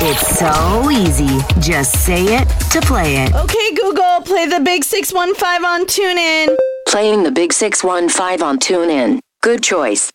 It's so easy. Just say it to play it. Okay, Google, play the Big 615 on TuneIn. Playing the Big 615 on TuneIn. Good choice.